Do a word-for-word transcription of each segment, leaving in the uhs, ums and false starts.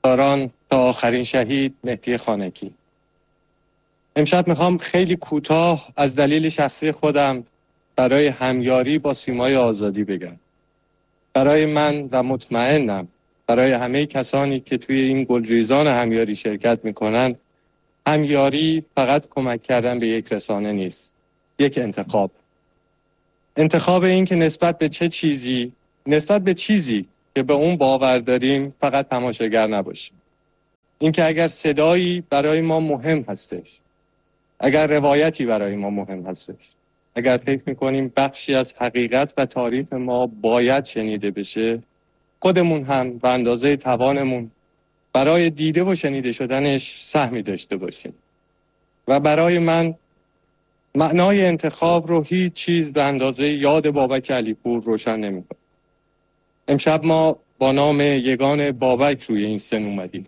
داران تا آخرین شهید مهدی خانگی. امشب میخوام خیلی کوتاه از دلیل شخصی خودم برای همیاری با سیمای آزادی بگم. برای من و مطمئنم برای همه کسانی که توی این گلریزان همیاری شرکت میکنن، همیاری فقط کمک کردن به یک رسانه نیست، یک انتخاب. انتخاب این که نسبت به چه چیزی، نسبت به چیزی که به اون باور داریم فقط تماشاگر نباشیم. این که اگر صدایی برای ما مهم هستش، اگر روایتی برای ما مهم هستش، اگر فکر میکنیم بخشی از حقیقت و تاریخ ما باید شنیده بشه، خودمون هم به اندازه توانمون برای دیده و شنیده شدنش سهمی داشته باشیم. و برای من معنای انتخاب رو هیچ چیز به اندازه یاد بابک علیپور روشن نمی‌کنه. امشب ما با نام یگان بابک روی این سن اومدیم.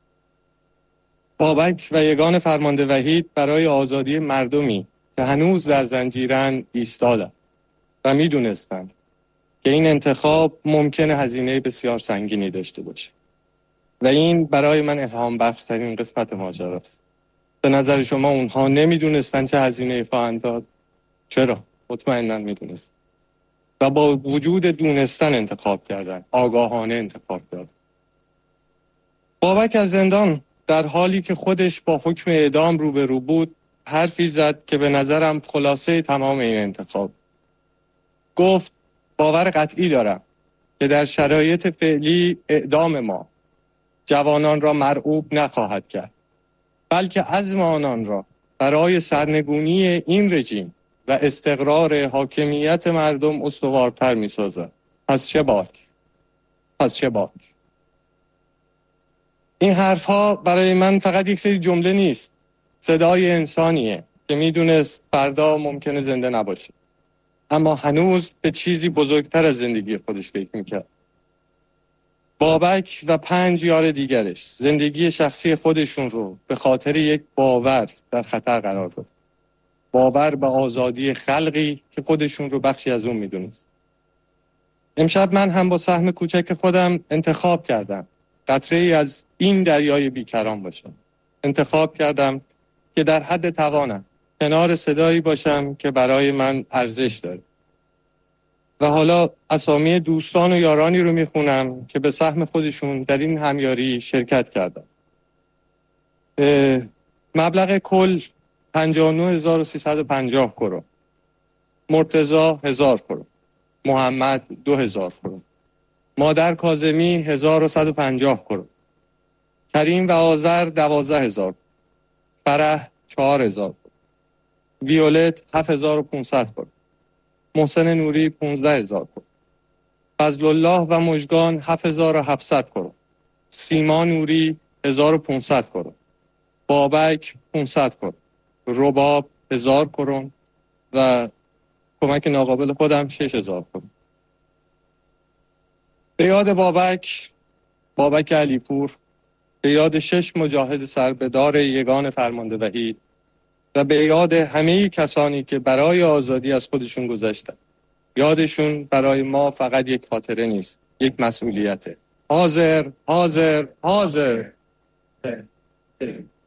بابک و یگان فرمانده وحید برای آزادی مردمی که هنوز در زنجیرن ایستادن و میدونستن که این انتخاب ممکنه هزینه بسیار سنگینی داشته باشه. و این برای من الهام بخش ترین قسمت ماجراست. به نظر شما اونها نمیدونستن چه هزینه‌ای خواهند داد؟ چرا؟ مطمئناً میدونست. و با وجود دونستن انتخاب کردن، آگاهانه انتخاب کردن. بابک از زندان در حالی که خودش با حکم اعدام روبرو بود، حرفی زد که به نظرم خلاصه تمام این انتخاب. گفت باور قطعی دارم که در شرایط فعلی اعدام ما جوانان را مرعوب نخواهد کرد، بلکه عزم آنان را برای سرنگونی این رژیم و استقرار حاکمیت مردم استوارتر می سازد. پس چه باک؟ پس چه باک؟ این حرفها برای من فقط یک سری جمله نیست، صدای انسانیه که میدونست فردا ممکنه زنده نباشه، اما هنوز به چیزی بزرگتر از زندگی خودش فکر میکرد. بابک و پنج یار دیگرش زندگی شخصی خودشون رو به خاطر یک باور در خطر قرار داد. باور به آزادی خلقی که خودشون رو بخشی از اون میدونست. امشب من هم با سهم کوچک خودم انتخاب کردم قطره‌ای از این دریای بیکران باشم. انتخاب کردم که در حد توانم کنار صدایی باشم که برای من ارزش داره. و حالا اسامی دوستان و یارانی رو میخونم که به سهم خودشون در این همیاری شرکت کردن. مبلغ کل پنجاه و نه هزار و سیصد و پنجاه کرون. مرتضی هزار کرون. محمد دو هزار کرون. مادر کاظمی هزار و صد و پنجاه کرون. کریم و آذر دوازده هزار. فرح چهار هزار. ویولت هفت هزار و پانصد کرون. محسن نوری پانزده هزار کرون. فضل الله و مژگان هفت هزار و هفتصد کرون. سیما نوری هزار و پانصد کرون. بابک پانصد کرون. رباب هزار کرون و کمک ناقابل خودم شش هزار کرون. به یاد بابک، بابک علیپور، به یاد شش مجاهد سربدار یگان فرمانده وحید و به یاد همه کسانی که برای آزادی از خودشون گذشتن. یادشون برای ما فقط یک خاطره نیست، یک مسئولیته. حاضر، حاضر، حاضر.